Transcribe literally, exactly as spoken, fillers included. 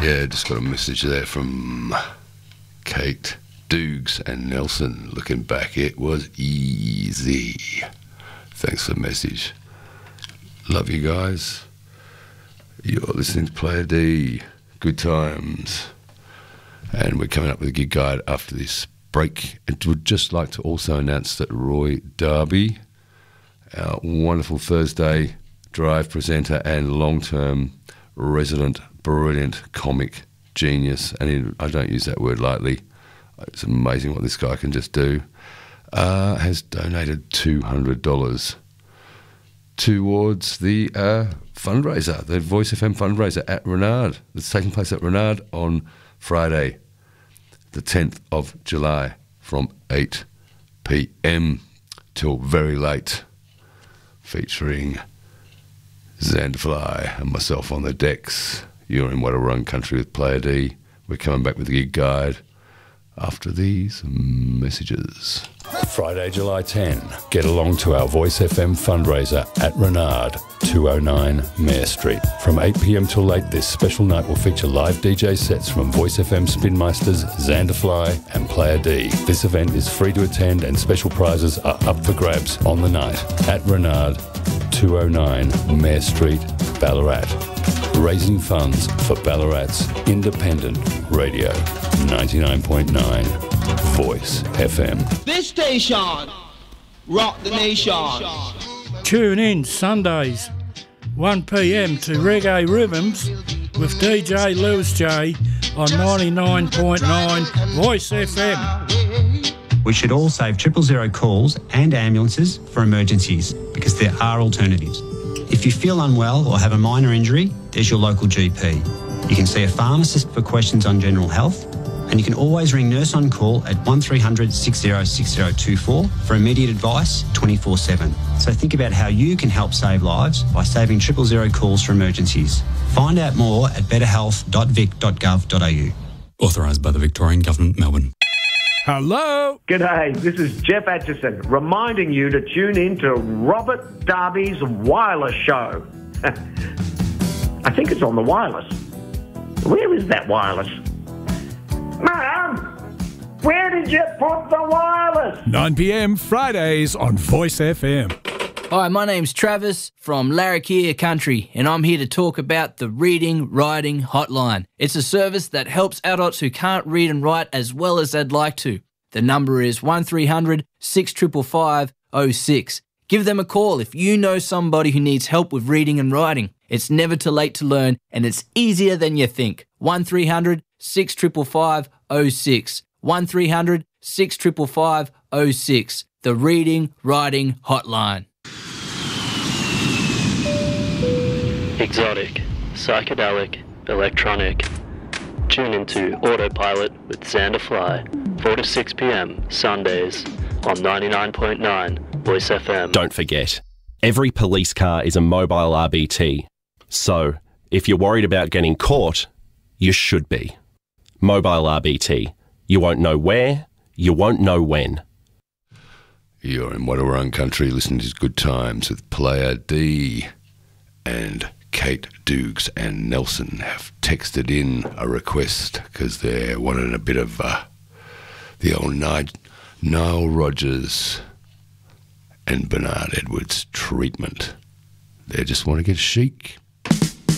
Yeah, just got a message there from Kate Dukes and Nelson. Looking back, it was easy. Thanks for the message. Love you guys. You're listening to Player D. Good times. And we're coming up with a gig guide after this break. And would just like to also announce that Roy Darby, our wonderful Thursday Drive presenter and long-term resident brilliant comic genius, and he, I don't use that word lightly, it's amazing what this guy can just do, uh, has donated two hundred dollars towards the uh, fundraiser, the Voice F M fundraiser at Renard. It's taking place at Renard on Friday, the tenth of July, from eight p m till very late, featuring Xanderfly and myself on the decks. You're in What a Run Country with Player D. We're coming back with the gig guide after these messages. Friday, July tenth. Get along to our Voice F M fundraiser at Renard, two oh nine Mare Street. From eight p m till late, this special night will feature live D J sets from Voice F M Spinmeisters, Xanderfly and Player D. This event is free to attend and special prizes are up for grabs on the night at Renard, two oh nine Mare Street, Ballarat. Raising funds for Ballarat's independent radio, ninety-nine point nine Voice F M. This station, rock the nation. Tune in Sundays, one p m to Reggae Rhythms with D J Lewis J on ninety-nine point nine Voice F M. We should all save triple zero calls and ambulances for emergencies because there are alternatives. If you feel unwell or have a minor injury, there's your local G P. You can see a pharmacist for questions on general health, and you can always ring Nurse on Call at one three hundred six oh six oh two four for immediate advice twenty-four seven. So think about how you can help save lives by saving triple zero calls for emergencies. Find out more at better health dot vic dot gov dot a u. Authorised by the Victorian Government, Melbourne. Hello. G'day, this is Jeff Atchison reminding you to tune in to Robert Darby's Wireless Show. I think it's on the wireless. Where is that wireless? Mum, where did you put the wireless? nine p m Fridays on Voice F M. Hi, my name's Travis from Larrakia Country, and I'm here to talk about the Reading Writing Hotline. It's a service that helps adults who can't read and write as well as they'd like to. The number is one three hundred six five five five oh six. Give them a call if you know somebody who needs help with reading and writing. It's never too late to learn, and it's easier than you think. one three hundred six five five five oh six. one three hundred six five five five oh six. The Reading Writing Hotline. Exotic, psychedelic, electronic. Tune into Autopilot with Xanderfly, four to six p m Sundays on ninety-nine point nine Voice F M. Don't forget, every police car is a mobile R B T. So, if you're worried about getting caught, you should be. Mobile R B T. You won't know where, you won't know when. You're in What a Run Country, listening to Good Times with Player D. And Kate Dukes and Nelson have texted in a request because they're wanting a bit of uh, the old Nile Rodgers and Bernard Edwards treatment. They just want to get chic.